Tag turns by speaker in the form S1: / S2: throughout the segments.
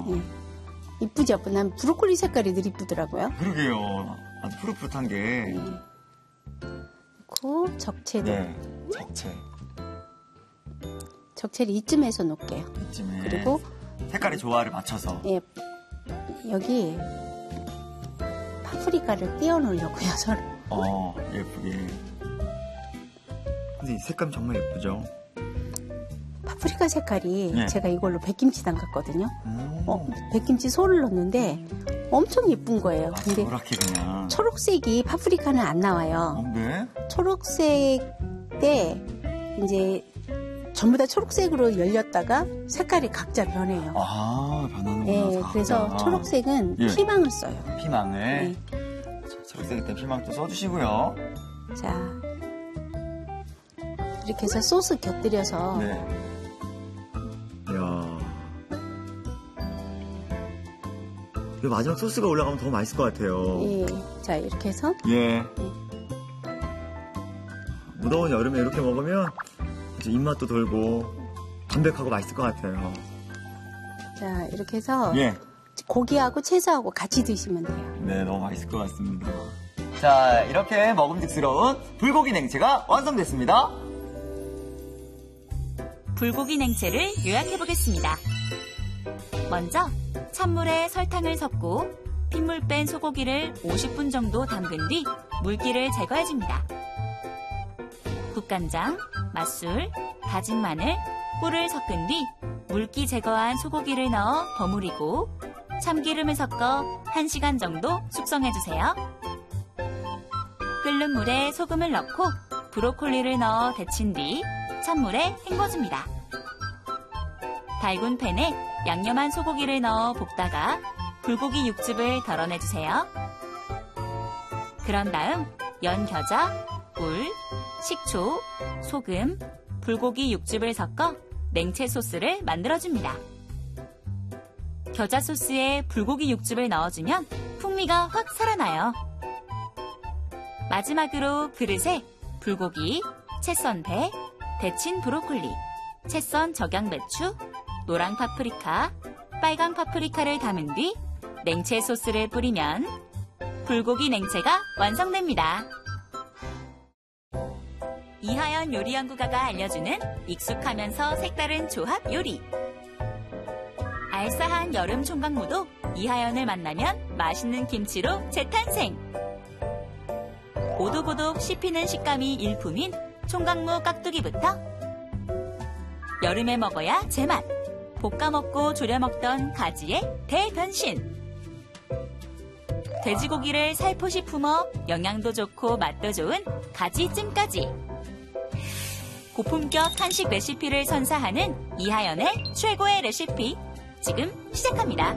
S1: 예. 이쁘죠? 난 브로콜리 색깔이 늘 이쁘더라고요.
S2: 그러게요. 아주 푸릇푸릇한 게.
S1: 그리고 적채도.
S2: 네, 적채.
S1: 적채를 이쯤에서 놓을게요.
S2: 이쯤에.
S1: 그리고
S2: 색깔의 조화를 맞춰서.
S1: 예, 여기 파프리카를 띄워 놓으려고요, 서로.
S2: 예쁘게. 근데 이 색감 정말 예쁘죠?
S1: 파프리카 색깔이
S2: 네.
S1: 제가 이걸로 백김치 담갔거든요. 백김치 소를 넣었는데 엄청 예쁜 거예요. 근데
S2: 노랗게 그냥.
S1: 초록색이 파프리카는 안 나와요.
S2: 네?
S1: 초록색 때 이제 전부 다 초록색으로 열렸다가 색깔이 각자 변해요.
S2: 변하는구나.
S1: 네, 그래서 초록색은
S2: 예.
S1: 피망을 써요.
S2: 피망을.
S1: 네.
S2: 초록색 때 피망도 써주시고요.
S1: 자, 이렇게 해서 소스 곁들여서
S2: 네. 이야. 이 마지막 소스가 올라가면 더 맛있을 것 같아요.
S1: 예, 자 이렇게 해서
S2: 예. 무더운 여름에 이렇게 먹으면 이제 입맛도 돌고 담백하고 맛있을 것 같아요.
S1: 자 이렇게 해서
S2: 예.
S1: 고기하고 채소하고 같이 드시면 돼요.
S2: 네, 너무 맛있을 것 같습니다. 자, 이렇게 먹음직스러운 불고기 냉채가 완성됐습니다.
S3: 불고기 냉채를 요약해보겠습니다. 먼저 찬물에 설탕을 섞고 핏물 뺀 소고기를 50분 정도 담근 뒤 물기를 제거해줍니다. 국간장, 맛술, 다진 마늘, 꿀을 섞은 뒤 물기 제거한 소고기를 넣어 버무리고 참기름을 섞어 1시간 정도 숙성해주세요. 끓는 물에 소금을 넣고 브로콜리를 넣어 데친 뒤 찬물에 헹궈줍니다. 달군 팬에 양념한 소고기를 넣어 볶다가 불고기 육즙을 덜어내주세요. 그런 다음 연겨자, 꿀, 식초, 소금, 불고기 육즙을 섞어 냉채 소스를 만들어줍니다. 겨자 소스에 불고기 육즙을 넣어주면 풍미가 확 살아나요. 마지막으로 그릇에 불고기, 채 썬 배, 데친 브로콜리, 채 썬 적양배추, 노랑 파프리카, 빨강 파프리카를 담은 뒤 냉채 소스를 뿌리면 불고기 냉채가 완성됩니다. 이하연 요리연구가가 알려주는 익숙하면서 색다른 조합 요리. 알싸한 여름 총각무도 이하연을 만나면 맛있는 김치로 재탄생. 오독오독 씹히는 식감이 일품인 총각무 깍두기부터 여름에 먹어야 제맛, 볶아 먹고 졸여 먹던 가지의 대변신. 돼지고기를 살포시 품어 영양도 좋고 맛도 좋은 가지찜까지. 고품격 한식 레시피를 선사하는 이하연의 최고의 레시피. 지금 시작합니다.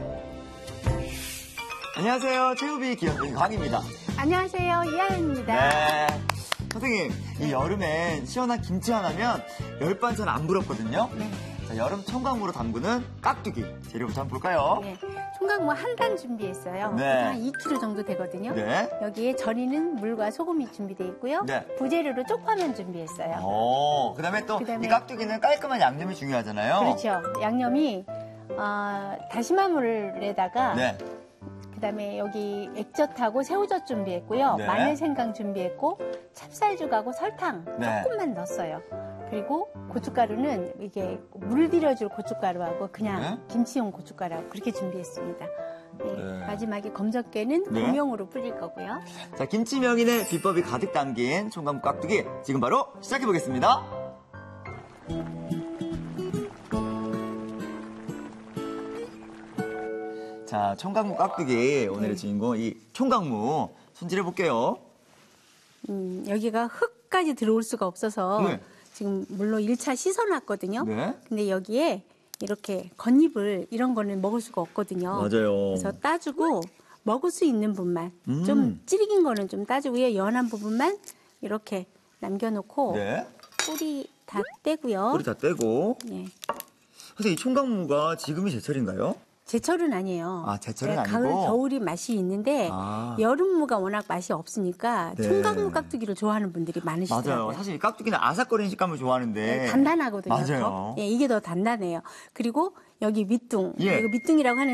S2: 안녕하세요. 최우비 기현님 광입니다.
S1: 안녕하세요, 이하연입니다.
S2: 네. 선생님, 이 여름엔 시원한 김치 하나면 열반찬 안 부럽거든요.
S1: 네.
S2: 자, 여름 총각무로 담그는 깍두기 재료부터 한번 볼까요?
S1: 네. 총각무 한 단 준비했어요.
S2: 네.
S1: 한 2kg 정도 되거든요.
S2: 네.
S1: 여기에 절이는 물과 소금이 준비되어 있고요.
S2: 네.
S1: 부재료로 쪽파면 준비했어요.
S2: 그다음에 또 이
S1: 그다음에
S2: 깍두기는 깔끔한 양념이 중요하잖아요.
S1: 그렇죠. 양념이 다시마 물에다가
S2: 네.
S1: 그다음에 여기 액젓하고 새우젓 준비했고요.
S2: 네.
S1: 마늘 생강 준비했고 찹쌀죽하고 설탕
S2: 네.
S1: 조금만 넣었어요. 그리고 고춧가루는 이게 물들여줄 고춧가루하고 그냥
S2: 네.
S1: 김치용 고춧가루하고 그렇게 준비했습니다. 네.
S2: 네.
S1: 마지막에 검젓개는
S2: 네.
S1: 공용으로 뿌릴 거고요.
S2: 자, 김치 명인의 비법이 가득 담긴 총각무 깍두기 지금 바로 시작해 보겠습니다. 자, 총각무 깍두기 오늘의 주인공 이 총각무 손질해 볼게요.
S1: 여기가 흙까지 들어올 수가 없어서
S2: 네.
S1: 지금 물로 1차 씻어놨거든요.
S2: 네.
S1: 근데 여기에 이렇게 겉잎을 이런 거는 먹을 수가 없거든요.
S2: 맞아요.
S1: 그래서 따주고 먹을 수 있는 부분만 좀 찌릿긴 거는 좀 따주고요. 연한 부분만 이렇게 남겨놓고
S2: 네.
S1: 뿌리 다 떼고요.
S2: 뿌리 다 떼고.
S1: 네.
S2: 선생님, 이 총각무가 지금이 제철인가요?
S1: 제철은 아니에요.
S2: 아, 제철은
S1: 네, 가을,
S2: 아니고?
S1: 겨울이 맛이 있는데 여름무가 워낙 맛이 없으니까
S2: 네.
S1: 총각무 깍두기를 좋아하는 분들이 많으시더라고요.
S2: 맞아요. 사실 이 깍두기는 아삭거리는 식감을 좋아하는데.
S1: 네, 단단하거든요.
S2: 맞아요.
S1: 더. 예, 이게 더 단단해요. 그리고 여기 밑둥,
S2: 예.
S1: 이거 밑둥이라고 하는